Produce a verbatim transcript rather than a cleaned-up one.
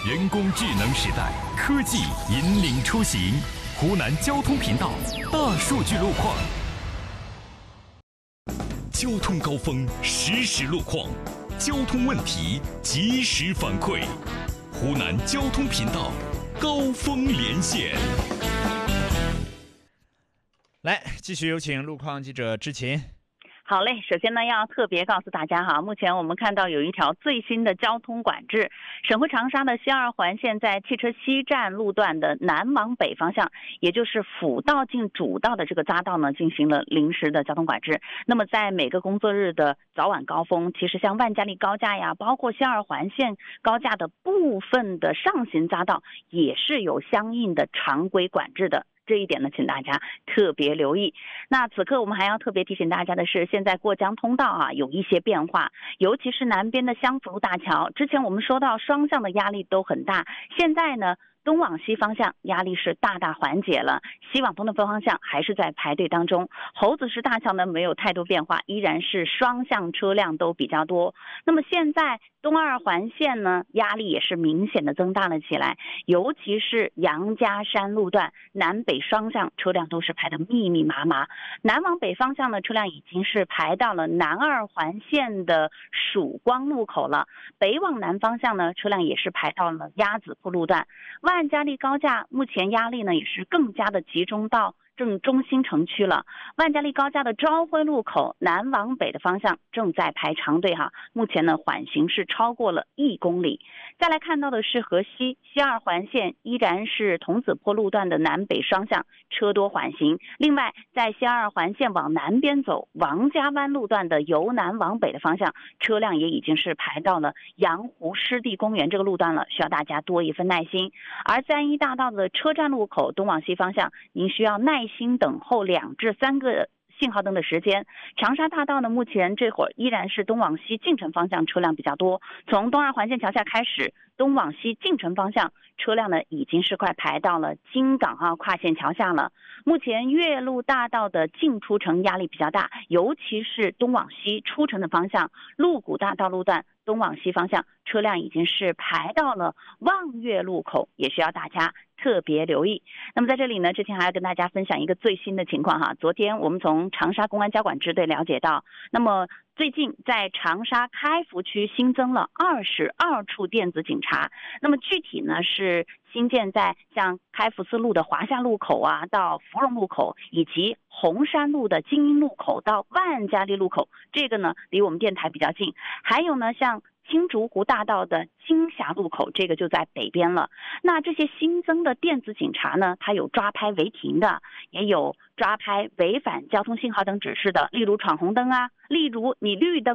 人工智能时代，科技引领出行。湖南交通频道大数据路况，交通高峰实时路况，交通问题及时反馈。湖南交通频道高峰连线。 来，继续有请路况记者知琴。 好嘞，首先呢，要特别告诉大家哈，目前我们看到有一条最新的交通管制，省会长沙的西二环线在汽车西站路段的南往北方向，也就是辅道进主道的这个匝道呢，进行了临时的交通管制。那么在每个工作日的早晚高峰，其实像万家丽高架呀，包括西二环线高架的部分的上行匝道，也是有相应的常规管制的。这一点呢，请大家特别留意。那此刻我们还要特别提醒大家的是，现在过江通道啊有一些变化，尤其是南边的湘福路大桥。之前我们说到双向的压力都很大，现在呢，东往西方向压力是大大缓解了，西往东的方向还是在排队当中。猴子石大桥呢没有太多变化，依然是双向车辆都比较多。那么现在东二环线呢，压力也是明显的增大了起来，尤其是杨家山路段南北双向车辆都是排得密密麻麻。南往北方向的车辆已经是排到了南二环线的曙光路口了，北往南方向呢，车辆也是排到了鸭子铺路段。万家丽高架目前压力呢也是更加的集中到正中心城区了。万家丽高架的昭辉路口南往北的方向正在排长队哈，目前呢缓行是超过了一公里。再来看到的是河西西二环线依然是童子坡路段的南北双向车多缓行。另外在西二环线往南边走，王家湾路段的由南往北的方向车辆也已经是排到了阳湖湿地公园这个路段了，需要大家多一份耐心。而三一大道的车站路口东往西方向，您需要耐心等候两至三个信号灯的时间。长沙大道呢，目前这会儿依然是东往西进城方向车辆比较多，从东二环线桥下开始，东往西进城方向车辆呢已经是快排到了金港啊跨线桥下了。目前岳麓大道的进出城压力比较大，尤其是东往西出城的方向，鹿谷大道路段东往西方向车辆已经是排到了望岳路口，也需要大家特别留意。那么在这里呢，之前还要跟大家分享一个最新的情况哈。昨天我们从长沙公安交管支队了解到，那么最近在长沙开福区新增了二十二处电子警察，那么具体呢是新建在像开福四路的华夏路口啊，到芙蓉路口，以及红山路的精英路口到万家丽路口，这个呢离我们电台比较近。还有呢像青竹湖大道的金霞路口，这个就在北边了。那这些新增的电子警察呢，它有抓拍违停的，也有抓拍违反交通信号灯指示的，例如闯红灯啊，例如你绿灯